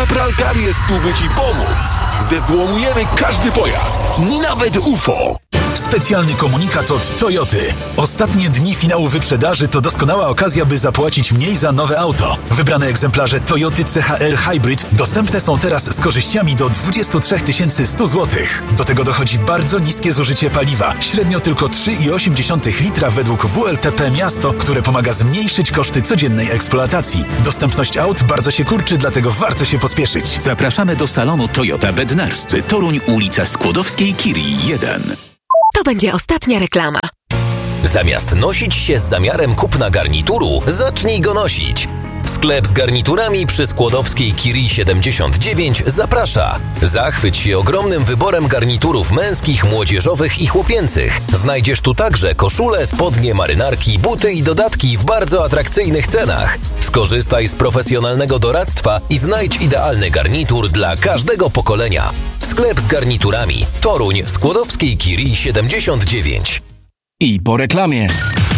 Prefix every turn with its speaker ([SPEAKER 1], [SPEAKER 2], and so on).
[SPEAKER 1] Pralkar jest tu, by Ci pomóc. Zezłomujemy każdy pojazd, nawet UFO.
[SPEAKER 2] Specjalny komunikat od Toyoty. Ostatnie dni finału wyprzedaży to doskonała okazja, by zapłacić mniej za nowe auto. Wybrane egzemplarze Toyoty CHR Hybrid dostępne są teraz z korzyściami do 23 100 zł. Do tego dochodzi bardzo niskie zużycie paliwa, średnio tylko 3,8 litra według WLTP Miasto, które pomaga zmniejszyć koszty codziennej eksploatacji. Dostępność aut bardzo się kurczy, dlatego warto się pospieszyć.
[SPEAKER 3] Zapraszamy do salonu Toyota Bednarscy, Toruń, ulica Skłodowskiej, Curie 1.
[SPEAKER 4] To będzie ostatnia reklama.
[SPEAKER 5] Zamiast nosić się z zamiarem kupna garnituru, zacznij go nosić. Sklep z garniturami przy Skłodowskiej Curie 79 zaprasza. Zachwyć się ogromnym wyborem garniturów męskich, młodzieżowych i chłopięcych. Znajdziesz tu także koszule, spodnie, marynarki, buty i dodatki w bardzo atrakcyjnych cenach. Skorzystaj z profesjonalnego doradztwa i znajdź idealny garnitur dla każdego pokolenia. Sklep z garniturami. Toruń, Skłodowskiej Curie 79.
[SPEAKER 3] I po reklamie.